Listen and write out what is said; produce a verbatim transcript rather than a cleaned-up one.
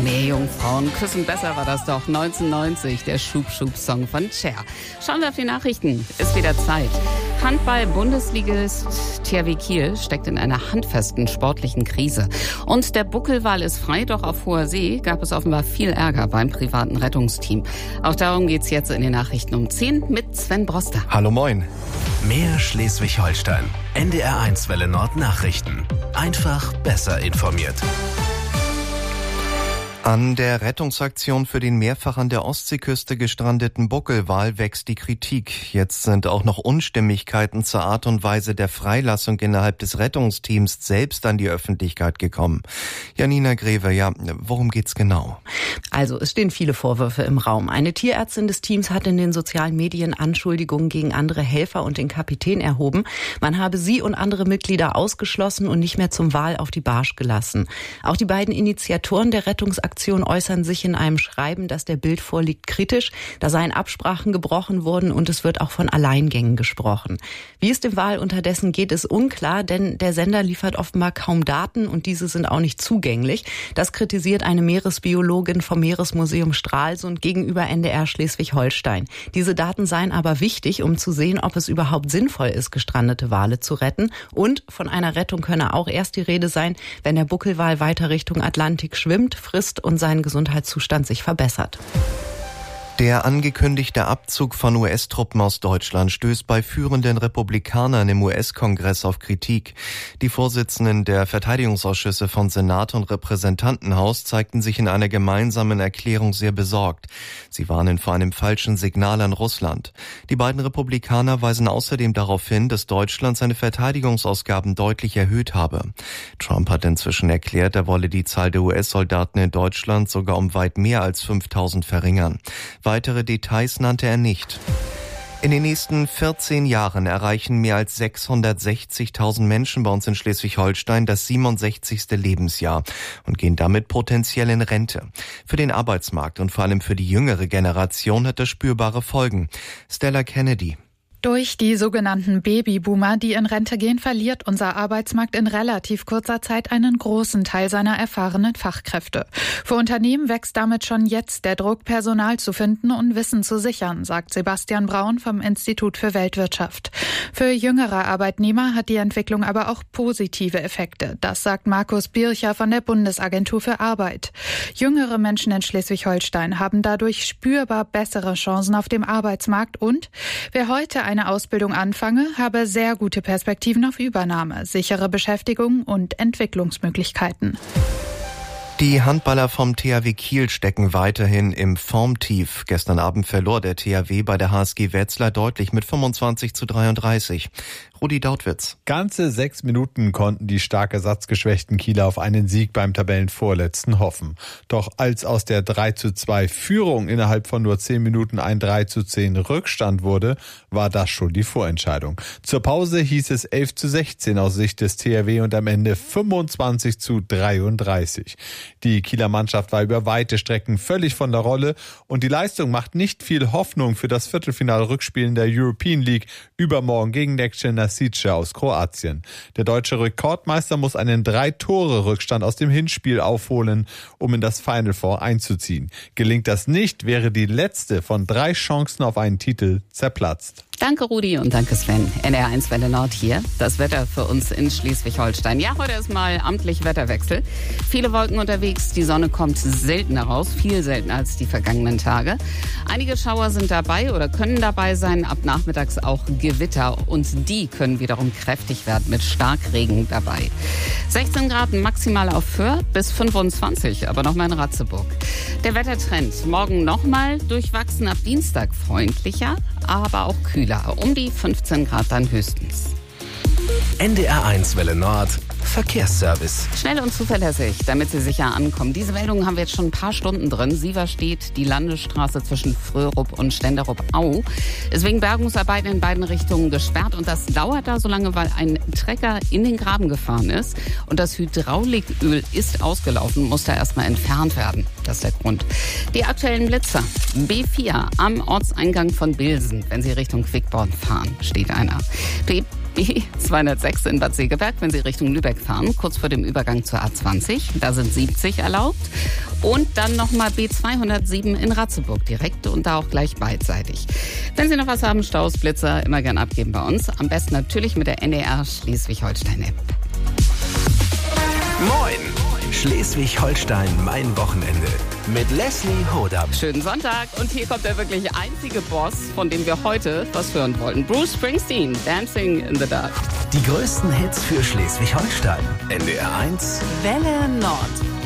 Meerjungfrauen küssen besser war das doch. neunzehnhundertneunzig, der Schub-Schub-Song von Cher. Schauen wir auf die Nachrichten. Ist wieder Zeit. Handball-Bundesligist T H W Kiel steckt in einer handfesten sportlichen Krise. Und der Buckelwal ist frei, doch auf hoher See gab es offenbar viel Ärger beim privaten Rettungsteam. Auch darum geht's jetzt in den Nachrichten um zehn mit Sven Broster. Hallo, moin. Mehr Schleswig-Holstein. N D R eins Welle Nord Nachrichten. Einfach besser informiert. An der Rettungsaktion für den mehrfach an der Ostseeküste gestrandeten Buckelwal wächst die Kritik. Jetzt sind auch noch Unstimmigkeiten zur Art und Weise der Freilassung innerhalb des Rettungsteams selbst an die Öffentlichkeit gekommen. Janina Greve, ja, worum geht's genau? Also, es stehen viele Vorwürfe im Raum. Eine Tierärztin des Teams hat in den sozialen Medien Anschuldigungen gegen andere Helfer und den Kapitän erhoben. Man habe sie und andere Mitglieder ausgeschlossen und nicht mehr zum Wal auf die Barsch gelassen. Auch die beiden Initiatoren der Rettungsaktion äußern sich in einem Schreiben, das der Bild vorliegt, kritisch. Da seien Absprachen gebrochen worden und es wird auch von Alleingängen gesprochen. Wie es dem Wal unterdessen geht, ist unklar, denn der Sender liefert offenbar kaum Daten und diese sind auch nicht zugänglich. Das kritisiert eine Meeresbiologin vom Meeresmuseum Stralsund gegenüber N D R Schleswig-Holstein. Diese Daten seien aber wichtig, um zu sehen, ob es überhaupt sinnvoll ist, gestrandete Wale zu retten. Und von einer Rettung könne auch erst die Rede sein, wenn der Buckelwal weiter Richtung Atlantik schwimmt, frisst und sein Gesundheitszustand sich verbessert. Der angekündigte Abzug von U S-Truppen aus Deutschland stößt bei führenden Republikanern im U S-Kongress auf Kritik. Die Vorsitzenden der Verteidigungsausschüsse von Senat und Repräsentantenhaus zeigten sich in einer gemeinsamen Erklärung sehr besorgt. Sie warnen vor einem falschen Signal an Russland. Die beiden Republikaner weisen außerdem darauf hin, dass Deutschland seine Verteidigungsausgaben deutlich erhöht habe. Trump hat inzwischen erklärt, er wolle die Zahl der U S-Soldaten in Deutschland sogar um weit mehr als fünftausend verringern. Weitere Details nannte er nicht. In den nächsten vierzehn Jahren erreichen mehr als sechshundertsechzigtausend Menschen bei uns in Schleswig-Holstein das siebenundsechzigste Lebensjahr und gehen damit potenziell in Rente. Für den Arbeitsmarkt und vor allem für die jüngere Generation hat das spürbare Folgen. Stella Kennedy. Durch die sogenannten Babyboomer, die in Rente gehen, verliert unser Arbeitsmarkt in relativ kurzer Zeit einen großen Teil seiner erfahrenen Fachkräfte. Für Unternehmen wächst damit schon jetzt der Druck, Personal zu finden und Wissen zu sichern, sagt Sebastian Braun vom Institut für Weltwirtschaft. Für jüngere Arbeitnehmer hat die Entwicklung aber auch positive Effekte. Das sagt Markus Bircher von der Bundesagentur für Arbeit. Jüngere Menschen in Schleswig-Holstein haben dadurch spürbar bessere Chancen auf dem Arbeitsmarkt und wer heute eine Ausbildung anfange, habe sehr gute Perspektiven auf Übernahme, sichere Beschäftigung und Entwicklungsmöglichkeiten. Die Handballer vom T H W Kiel stecken weiterhin im Formtief. Gestern Abend verlor der T H W bei der H S G Wetzlar deutlich mit fünfundzwanzig zu dreiunddreißig. Rudi Dautwitz. Ganze sechs Minuten konnten die stark ersatzgeschwächten Kieler auf einen Sieg beim Tabellenvorletzten hoffen. Doch als aus der drei zu zwei Führung innerhalb von nur zehn Minuten ein drei zu zehn Rückstand wurde, war das schon die Vorentscheidung. Zur Pause hieß es elf zu sechzehn aus Sicht des T H W und am Ende fünfundzwanzig zu dreiunddreißig. Die Kieler Mannschaft war über weite Strecken völlig von der Rolle und die Leistung macht nicht viel Hoffnung für das Viertelfinal-Rückspiel in der European League übermorgen gegen Lecce Nasice aus Kroatien. Der deutsche Rekordmeister muss einen Drei-Tore-Rückstand aus dem Hinspiel aufholen, um in das Final Four einzuziehen. Gelingt das nicht, wäre die letzte von drei Chancen auf einen Titel zerplatzt. Danke Rudi und danke Sven. N D R eins Welle Nord hier. Das Wetter für uns in Schleswig-Holstein. Ja, heute ist mal amtlich Wetterwechsel. Viele Wolken unterwegs, die Sonne kommt seltener raus, viel seltener als die vergangenen Tage. Einige Schauer sind dabei oder können dabei sein, ab nachmittags auch Gewitter. Und die können wiederum kräftig werden mit Starkregen dabei. sechzehn Grad maximal auf Fürth bis fünfundzwanzig, aber nochmal in Ratzeburg. Der Wettertrend morgen nochmal durchwachsen, ab Dienstag freundlicher, aber auch kühler. Um die fünfzehn Grad dann höchstens. N D R eins Welle Nord Verkehrsservice. Schnell und zuverlässig, damit Sie sicher ankommen. Diese Meldungen haben wir jetzt schon ein paar Stunden drin. Siever steht die Landesstraße zwischen Fröhrup und Stenderup-Au. Ist wegen Bergungsarbeiten in beiden Richtungen gesperrt. Und das dauert da so lange, weil ein Trecker in den Graben gefahren ist. Und das Hydrauliköl ist ausgelaufen, muss da erstmal entfernt werden. Das ist der Grund. Die aktuellen Blitzer. B vier am Ortseingang von Bilsen. Wenn Sie Richtung Quickborn fahren, steht einer. Die zweihundertsechs in Bad Segeberg, wenn Sie Richtung Lübeck fahren, kurz vor dem Übergang zur A zwanzig. Da sind siebzig erlaubt. Und dann nochmal B zweihundertsieben in Ratzeburg direkt und da auch gleich beidseitig. Wenn Sie noch was haben, Staus, Blitzer, immer gern abgeben bei uns. Am besten natürlich mit der N D R Schleswig-Holstein-App. Moin! Schleswig-Holstein, mein Wochenende. Mit Leslie Hodam. Schönen Sonntag. Und hier kommt der wirklich einzige Boss, von dem wir heute was hören wollten. Bruce Springsteen, Dancing in the Dark. Die größten Hits für Schleswig-Holstein. N D R eins. Welle Nord.